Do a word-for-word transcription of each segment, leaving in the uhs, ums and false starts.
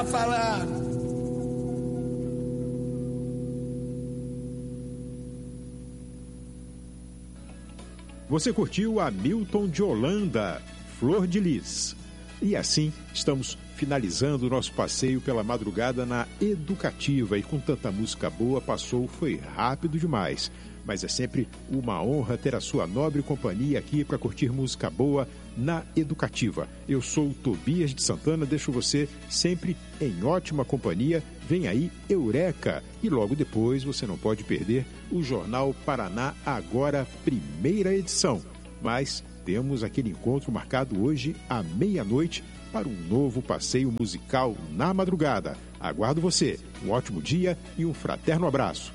tá falando? Você curtiu Hamilton de Holanda, Flor de Lis. E assim estamos finalizando o nosso passeio pela madrugada na Educativa. E com tanta música boa, passou, foi rápido demais. Mas é sempre uma honra ter a sua nobre companhia aqui para curtir música boa na Educativa. Eu sou o Tobias de Santana, deixo você sempre em ótima companhia. Vem aí Eureka e logo depois você não pode perder o Jornal Paraná Agora, primeira edição. Mas temos aquele encontro marcado hoje à meia-noite para um novo passeio musical na madrugada. Aguardo você. Um ótimo dia e um fraterno abraço.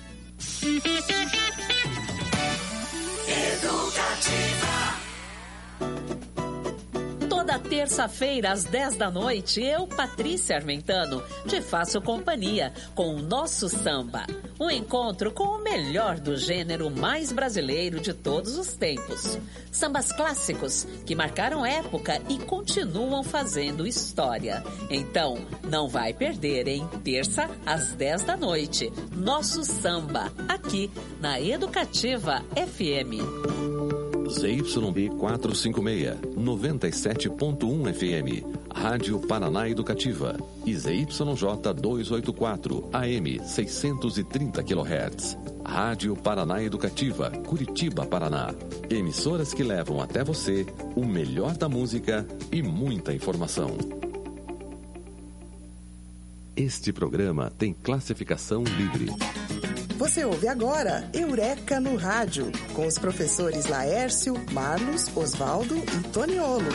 Toda terça-feira, às dez da noite, eu, Patrícia Armentano, te faço companhia com o Nosso Samba. Um encontro com o melhor do gênero mais brasileiro de todos os tempos. Sambas clássicos que marcaram época e continuam fazendo história. Então, não vai perder, hein? Terça, às dez da noite. Nosso Samba, aqui na Educativa F M. Z Y B quatrocentos e cinquenta e seis, noventa e sete ponto um F M, Rádio Paraná Educativa, e Z Y J duzentos e oitenta e quatro, A M seiscentos e trinta quilohertz, Rádio Paraná Educativa, Curitiba, Paraná. Emissoras que levam até você o melhor da música e muita informação. Este programa tem classificação livre. Você ouve agora Eureka no Rádio, com os professores Laércio, Marlos, Osvaldo e Toniolo.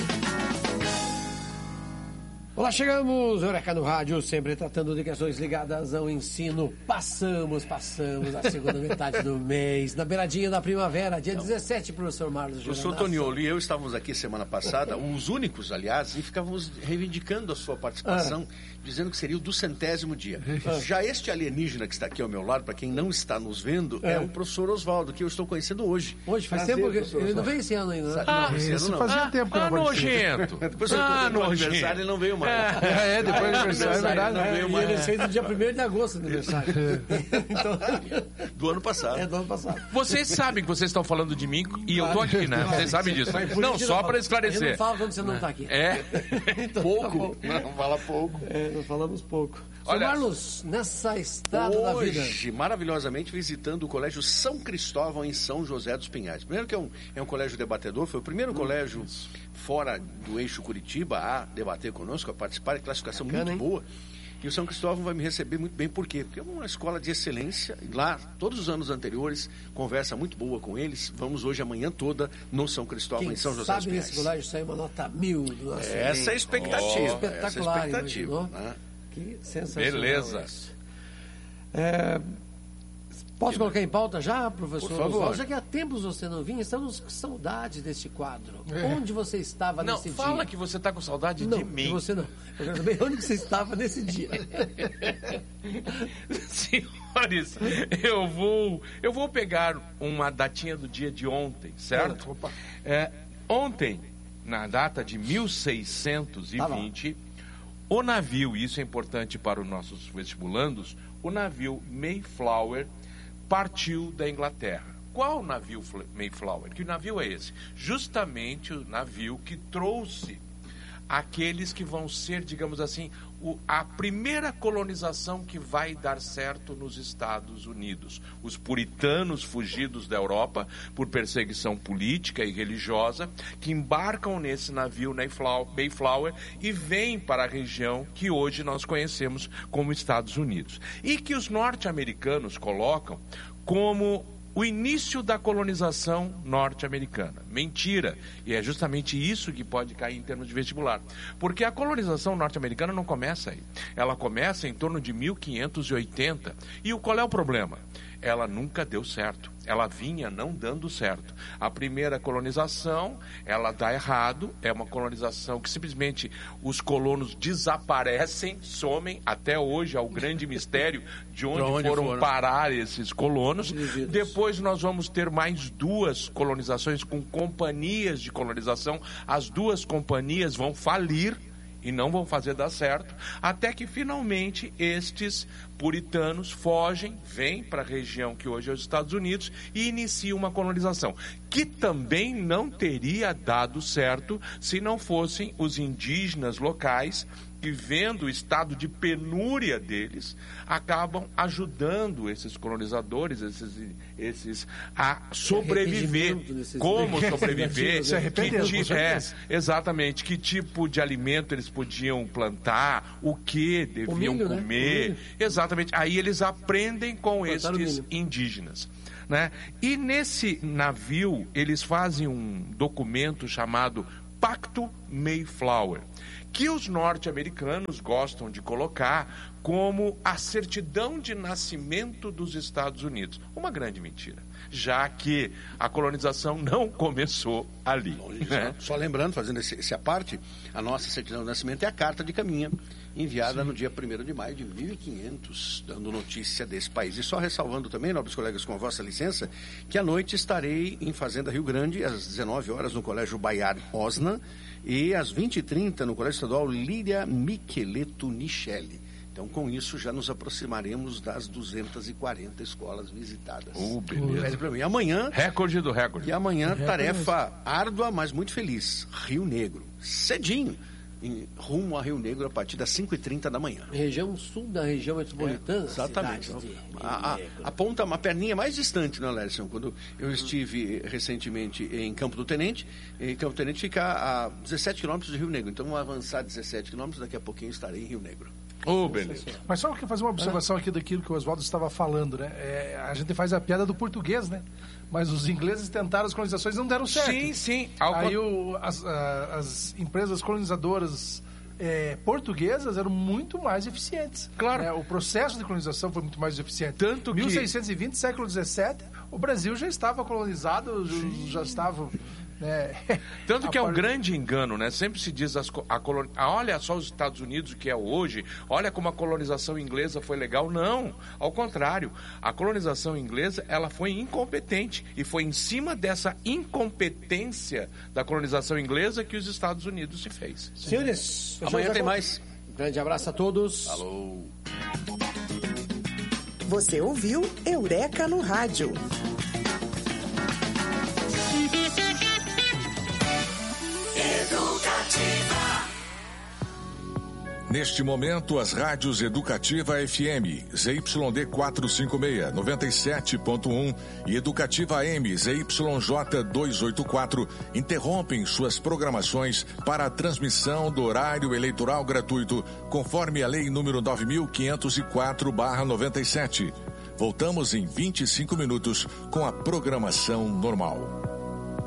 Olá, chegamos, Eureka no Rádio, sempre tratando de questões ligadas ao ensino. Passamos, passamos a segunda metade do mês, na beiradinha da primavera, dia dezessete, professor Marlos. O professor Toniolo e eu estávamos aqui semana passada, os únicos, aliás, e ficávamos reivindicando a sua participação, ah. dizendo que seria o do centésimo dia. Ah. Já este alienígena que está aqui ao meu lado, para quem não está nos vendo, ah. é o professor Osvaldo, que eu estou conhecendo hoje. Hoje, faz Prazer, tempo que ele Osvaldo. Não veio esse ano ainda, né? Ah, não, esse isso ano não. fazia ah, tempo que eu ah, não nojento. Depois ah, no aniversário ele não veio mais. É, é depois do aniversário, é verdade. Não veio mais. E ele fez no dia primeiro de agosto do aniversário. Então, do ano passado. É, do ano passado. Vocês sabem que vocês estão falando de mim e eu tô aqui, né? Vocês sabem disso. Não, só para esclarecer. Não fala quando você não está aqui. É? Então, pouco. Tá não fala pouco. É, não falamos pouco. Olha, Marlos, nessa estrada da vida. Hoje, maravilhosamente, visitando o Colégio São Cristóvão, em São José dos Pinhais. Primeiro que é um, é um colégio debatedor, foi o primeiro hum, colégio isso. fora do eixo Curitiba a debater conosco, a participar, de classificação Bacana, muito hein? boa. E o São Cristóvão vai me receber muito bem, por quê? Porque é uma escola de excelência, lá, todos os anos anteriores, conversa muito boa com eles. Vamos hoje, amanhã toda, no São Cristóvão, Quem em São José dos Pinhais. Sabe nesse colégio sair uma nota mil do nosso Essa é a expectativa. Oh, essa é a expectativa. Né? Que sensacional. Beleza. É, posso colocar em pauta já, professor? Por favor. Já que há tempos você não vinha, estamos com saudade deste quadro. É. Onde você estava não, nesse dia? Não, fala que você está com saudade não, de mim. De você não. Eu quero saber onde você estava nesse dia. Senhores, eu vou, eu vou pegar uma datinha do dia de ontem, certo? Opa. É, ontem, na data de mil seiscentos e vinte... Tá, o navio, e isso é importante para os nossos vestibulandos, o navio Mayflower partiu da Inglaterra. Qual navio Mayflower? Que navio é esse? Justamente o navio que trouxe aqueles que vão ser, digamos assim, o, a primeira colonização que vai dar certo nos Estados Unidos. Os puritanos fugidos da Europa por perseguição política e religiosa, que embarcam nesse navio Mayflower e vêm para a região que hoje nós conhecemos como Estados Unidos. E que os norte-americanos colocam como o início da colonização norte-americana. Mentira. E é justamente isso que pode cair em termos de vestibular. Porque a colonização norte-americana não começa aí. Ela começa em torno de mil quinhentos e oitenta. E qual é o problema? Ela nunca deu certo. Ela vinha não dando certo. A primeira colonização, ela dá errado. É uma colonização que simplesmente os colonos desaparecem, somem. Até hoje é o grande mistério de onde, onde foram, foram parar esses colonos. Depois nós vamos ter mais duas colonizações com companhias de colonização. As duas companhias vão falir. e não vão fazer dar certo, até que finalmente estes puritanos fogem, vêm para a região que hoje é os Estados Unidos e iniciam uma colonização, que também não teria dado certo se não fossem os indígenas locais que, vendo o estado de penúria deles, acabam ajudando esses colonizadores, esses, esses a sobreviver. Como sobreviver? Se arrepender, que ti, é, exatamente. Que tipo de alimento eles podiam plantar, o que deviam milho, comer. Né? Exatamente. Aí eles aprendem com Plantaram estes indígenas. Né? E nesse navio, eles fazem um documento chamado Pacto Mayflower, que os norte-americanos gostam de colocar como a certidão de nascimento dos Estados Unidos. Uma grande mentira, já que a colonização não começou ali. Né? Só, só lembrando, fazendo esse, esse aparte, a nossa certidão de nascimento é a carta de caminha, enviada Sim. no dia primeiro de maio de mil e quinhentos, dando notícia desse país. E só ressalvando também, nobres colegas, com a vossa licença, que à noite estarei em Fazenda Rio Grande, às dezenove horas, no Colégio Bayard Osna, e às vinte e trinta no Colégio Estadual Líria Micheleto Nichelle. Então, com isso, já nos aproximaremos das duzentas e quarenta escolas visitadas. Oh, beleza. E amanhã... Recorde do recorde. E amanhã, tarefa árdua, mas muito feliz. Rio Negro. Cedinho. Em, rumo a Rio Negro a partir das cinco e trinta da manhã. Região sul da região metropolitana. É, exatamente. De a, a, a ponta, uma perninha mais distante, não é, Lércio? Quando eu estive recentemente em Campo do Tenente, em Campo do Tenente fica a dezessete quilômetros de Rio Negro. Então, vamos avançar dezessete quilômetros, daqui a pouquinho estarei em Rio Negro. Oh, beleza. Mas só que fazer uma observação aqui daquilo que o Oswaldo estava falando, né? É, a gente faz a piada do português, né? Mas os ingleses tentaram as colonizações e não deram certo. Sim, sim. Aí o, as, a, as empresas colonizadoras é, portuguesas eram muito mais eficientes. Claro. Né? O processo de colonização foi muito mais eficiente. Tanto que... mil seiscentos e vinte, século dezessete, o Brasil já estava colonizado, sim. já estava... É. Tanto que é um grande engano, né? Sempre se diz as, a colon... olha só os Estados Unidos, o que é hoje, olha como a colonização inglesa foi legal. Não, ao contrário, a colonização inglesa, ela foi incompetente, e foi em cima dessa incompetência da colonização inglesa que os Estados Unidos se fez. Senhores, amanhã tem mais. Um grande abraço a todos. Alô. Você ouviu Eureka no Rádio. Neste momento, as rádios Educativa F M, Z Y D quatrocentos e cinquenta e seis, noventa e sete ponto um e Educativa A M, Z Y J duzentos e oitenta e quatro, interrompem suas programações para a transmissão do horário eleitoral gratuito, conforme a Lei número nove mil quinhentos e quatro barra noventa e sete. Voltamos em vinte e cinco minutos com a programação normal.